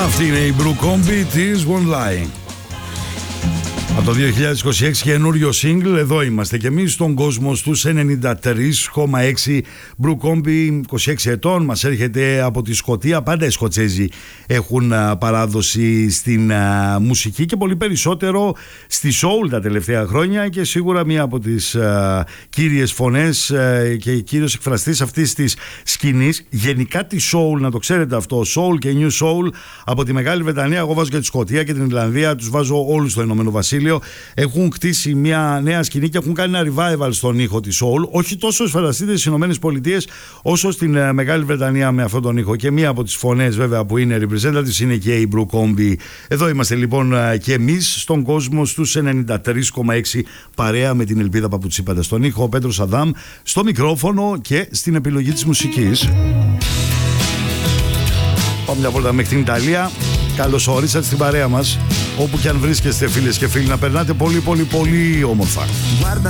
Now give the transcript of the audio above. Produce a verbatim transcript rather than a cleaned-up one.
Αυτή είναι η Blue Combi της One Line. Από το δύο χιλιάδες είκοσι έξι καινούριο single, εδώ είμαστε και εμείς στον κόσμο στους ενενήντα τρία κόμμα έξι. Blue Combi, είκοσι έξι ετών, μας έρχεται από τη Σκωτία. Πάντα οι Σκοτσέζοι έχουν α, παράδοση στην α, μουσική και πολύ περισσότερο στη soul τα τελευταία χρόνια, και σίγουρα μία από τις α, κύριες φωνές α, και κύριος εκφραστής αυτής της σκηνής. Γενικά τη soul, να το ξέρετε αυτό, soul και new soul από τη Μεγάλη Βρετανία. Εγώ βάζω και τη Σκωτία και την Ιρλανδία, τους βάζω όλους στο Ηνωμένο Βασίλειο. Έχουν κτίσει μια νέα σκηνή και έχουν κάνει ένα revival στον ήχο της soul. Όχι τόσο σφαιραστείτε στις Ηνωμένες Πολιτείες όσο στην uh, Μεγάλη Βρετανία με αυτόν τον ήχο. Και μία από τις φωνές βέβαια που είναι representatives είναι και η Blue Combi. Εδώ είμαστε λοιπόν uh, και εμείς στον κόσμο στους ενενήντα τρία κόμμα έξι, παρέα με την Ελπίδα Παπουτσίπαντα στον ήχο, ο Πέτρος Αδάμ στο μικρόφωνο και στην επιλογή της μουσικής. Πάμε μια βόλτα μέχρι την Ιταλία. Καλώς ορίσατε στην παρέα μας, όπου και αν βρίσκεστε φίλες και φίλοι. Να περνάτε πολύ πολύ πολύ όμορφα. Guarda